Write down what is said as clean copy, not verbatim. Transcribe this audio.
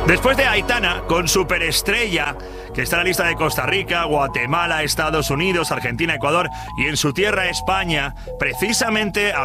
Después de Aitana, con Superestrella, que está en la lista de Costa Rica, Guatemala, Estados Unidos, Argentina, Ecuador y en su tierra España, precisamente